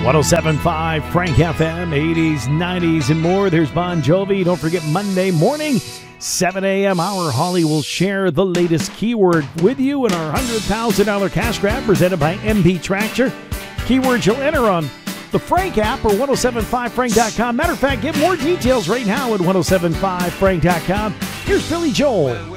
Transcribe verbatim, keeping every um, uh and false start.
one oh seven point five Frank F M, eighties, nineties, and more. There's Bon Jovi. Don't forget Monday morning, seven a.m. Our Holly will share the latest keyword with you in our one hundred thousand dollars cash grab presented by M P Tractor. Keywords you'll enter on the Frank app or ten seventy-five frank dot com. Matter of fact, get more details right now at ten seventy-five frank dot com. Here's Billy Joel.